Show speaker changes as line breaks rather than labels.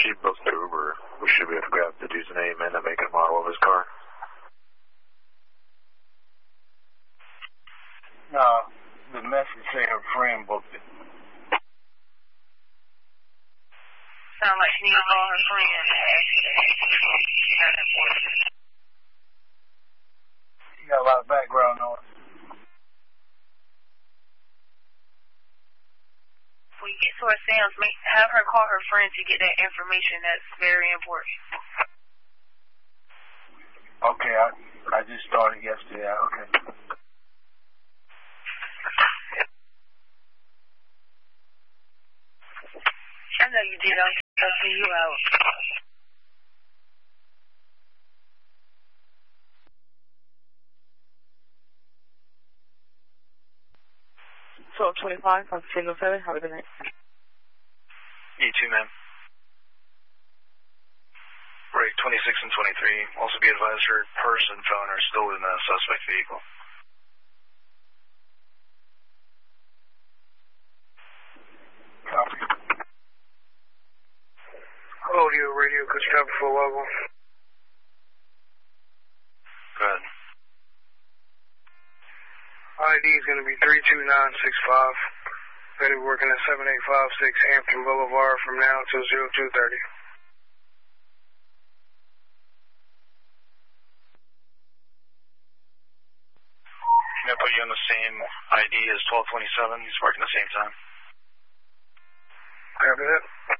she booked the Uber, we should be able to grab the dude's name and the make and model of his car.
No, the message say her friend booked it.
Sound like she needs to call her friend.
You got a lot of background noise.
When you get to her Sam's, have her call her friend to get that information. That's very important.
Okay, I just started yesterday. Okay.
I know you did. I'm helping you out. So 25 from Single 7. Have a good night.
You too, ma'am. Break 26 and 23. Also be advised her purse and phone are still in the suspect vehicle.
Copy.
Audio, radio, could you copy full level?
Good.
ID is going to be 32965. Going to be working at 7856 Hampton Boulevard from now until 0230.
Can I put you on the same ID as 1227? He's working the same time.
Copy that.